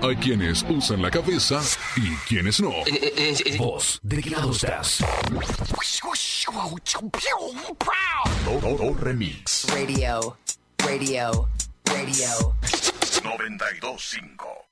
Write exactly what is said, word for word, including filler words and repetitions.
Hay quienes usan la cabeza y quienes no. Eh, eh, eh, Vos, ¿de qué lado estás? Todo Remix. Radio, radio, radio. noventa y dos punto cinco.